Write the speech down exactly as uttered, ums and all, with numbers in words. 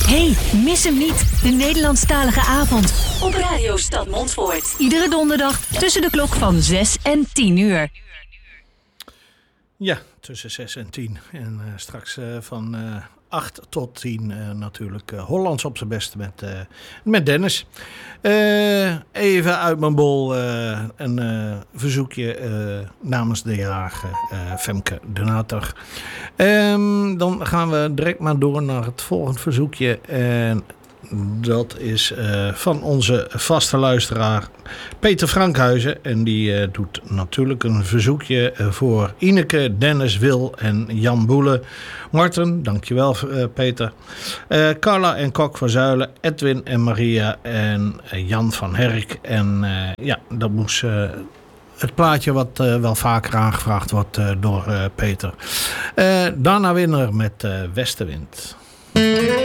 Hey, mis hem niet. De Nederlandstalige avond. Op Radio Stad Montfoort. Iedere donderdag tussen de klok van zes en tien uur. Ja, tussen zes en tien. En uh, straks uh, van uh, acht tot tien uh, natuurlijk uh, Hollands op zijn best met, uh, met Dennis. Uh, even uit mijn bol uh, een uh, verzoekje uh, namens de jarige uh, Femke de Nater. Um, dan gaan we direct maar door naar het volgende verzoekje. En dat is uh, van onze vaste luisteraar Peter Frankhuizen. En die uh, doet natuurlijk een verzoekje uh, voor Ineke, Dennis, Wil en Jan Boele. Marten, dankjewel uh, Peter. Uh, Carla en Kok van Zuilen, Edwin en Maria en uh, Jan van Herk. En uh, ja, dat moest uh, het plaatje wat uh, wel vaker aangevraagd wordt uh, door uh, Peter. Uh, daarna winnaar met uh, Westenwind.